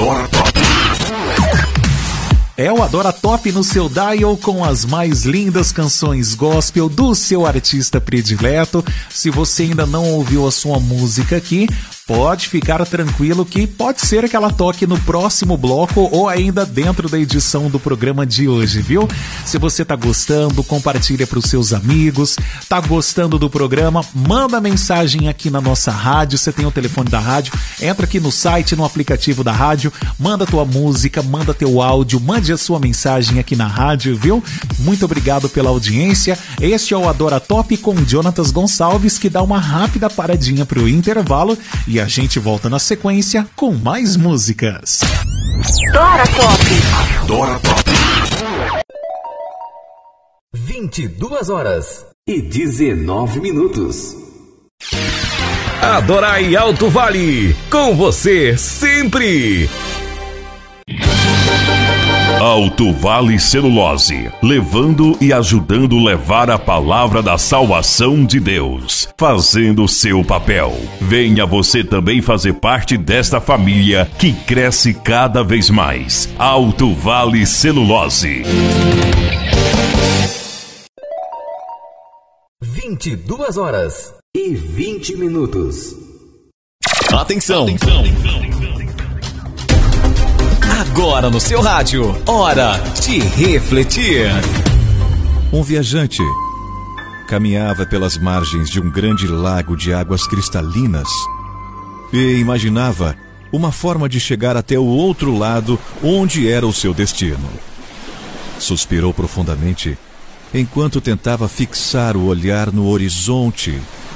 Adora Top. É o Adora Top no seu dial com as mais lindas canções gospel do seu artista predileto. Se você ainda não ouviu a sua música aqui, pode ficar tranquilo que pode ser que ela toque no próximo bloco ou ainda dentro da edição do programa de hoje, viu? Se você tá gostando, compartilha para os seus amigos. Tá gostando do programa? Manda mensagem aqui na nossa rádio. Você tem o telefone da rádio, entra aqui no site, no aplicativo da rádio, manda tua música, manda teu áudio, mande a sua mensagem aqui na rádio, viu? Muito obrigado pela audiência. Este é o Adora Top com Jonatas Gonçalves, que dá uma rápida paradinha pro intervalo e a gente volta na sequência com mais músicas. Adora Top. Adora Top. 22h19. Adorai Alto Vale, com você sempre. Alto Vale Celulose, levando e ajudando levar a palavra da salvação de Deus, fazendo seu papel. Venha você também fazer parte desta família que cresce cada vez mais. Alto Vale Celulose. 22h20. Atenção. Agora no seu rádio, hora de refletir. Um viajante caminhava pelas margens de um grande lago de águas cristalinas e imaginava uma forma de chegar até o outro lado, onde era o seu destino. Suspirou profundamente enquanto tentava fixar o olhar no horizonte.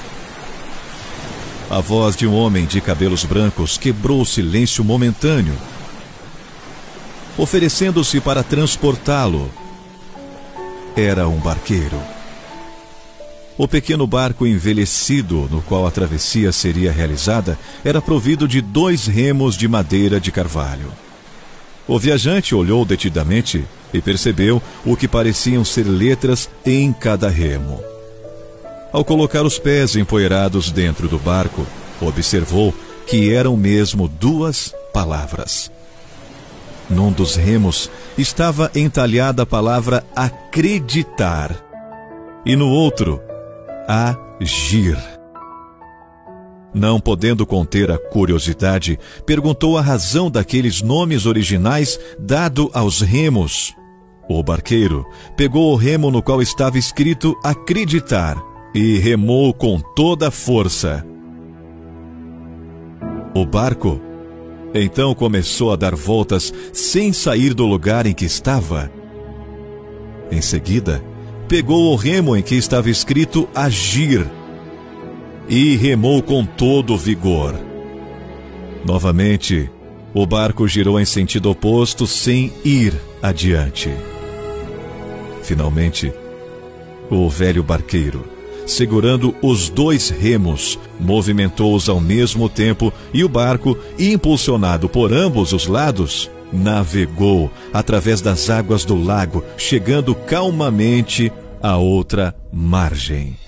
A voz de um homem de cabelos brancos quebrou o silêncio momentâneo, oferecendo-se para transportá-lo. Era um barqueiro. O pequeno barco envelhecido no qual a travessia seria realizada era provido de 2 remos de madeira de carvalho. O viajante olhou detidamente e percebeu o que pareciam ser letras em cada remo. Ao colocar os pés empoeirados dentro do barco, observou que eram mesmo 2 palavras. Num dos remos estava entalhada a palavra acreditar e no outro, agir. Não podendo conter a curiosidade, perguntou a razão daqueles nomes originais dado aos remos. O barqueiro pegou o remo no qual estava escrito acreditar e remou com toda a força. O barco então começou a dar voltas sem sair do lugar em que estava. Em seguida, pegou o remo em que estava escrito agir e remou com todo o vigor. Novamente, o barco girou em sentido oposto sem ir adiante. Finalmente, o velho barqueiro, segurando os 2 remos, movimentou-os ao mesmo tempo e o barco, impulsionado por ambos os lados, navegou através das águas do lago, chegando calmamente à outra margem.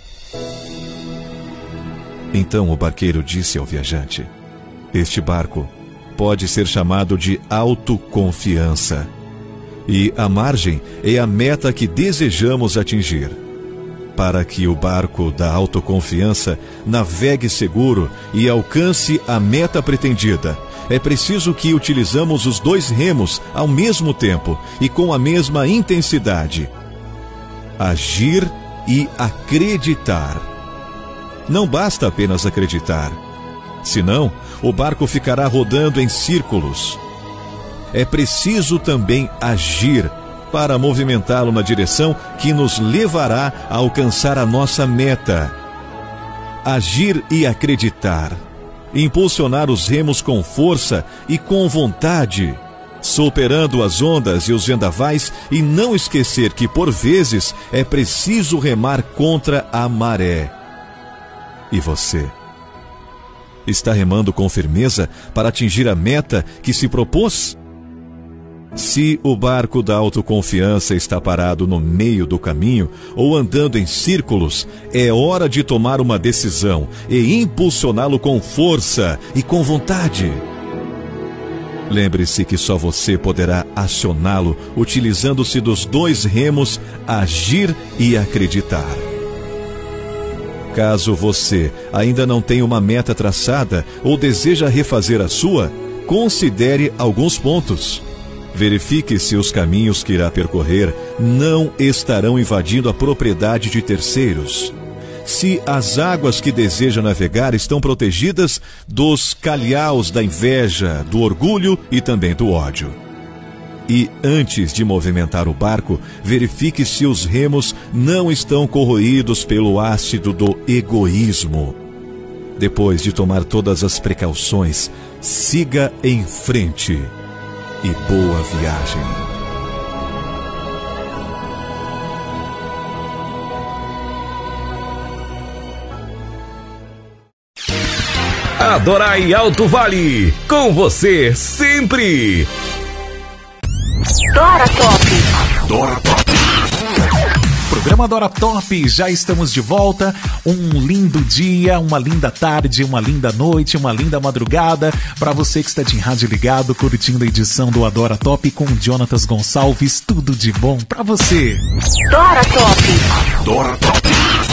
Então o barqueiro disse ao viajante: este barco pode ser chamado de autoconfiança, e a margem é a meta que desejamos atingir. Para que o barco da autoconfiança navegue seguro e alcance a meta pretendida, é preciso que utilizamos os 2 remos ao mesmo tempo e com a mesma intensidade. Agir e acreditar. Não basta apenas acreditar, senão o barco ficará rodando em círculos. É preciso também agir para movimentá-lo na direção que nos levará a alcançar a nossa meta. Agir e acreditar. Impulsionar os remos com força e com vontade, superando as ondas e os vendavais, e não esquecer que, por vezes, é preciso remar contra a maré. E você? Está remando com firmeza para atingir a meta que se propôs? Se o barco da autoconfiança está parado no meio do caminho ou andando em círculos, é hora de tomar uma decisão e impulsioná-lo com força e com vontade. Lembre-se que só você poderá acioná-lo utilizando-se dos 2 remos agir e acreditar. Caso você ainda não tenha uma meta traçada ou deseja refazer a sua, considere alguns pontos. Verifique se os caminhos que irá percorrer não estarão invadindo a propriedade de terceiros. Se as águas que deseja navegar estão protegidas dos calhaus da inveja, do orgulho e também do ódio. E antes de movimentar o barco, verifique se os remos não estão corroídos pelo ácido do egoísmo. Depois de tomar todas as precauções, siga em frente e boa viagem. Adorai Alto Vale, com você sempre. Dora Top. Dora Top. Programa Dora Top, já estamos de volta. Um lindo dia, uma linda tarde, uma linda noite, uma linda madrugada para você que está de rádio ligado, curtindo a edição do Adora Top com Jonatas Gonçalves. Tudo de bom para você. Dora Top. Dora Top.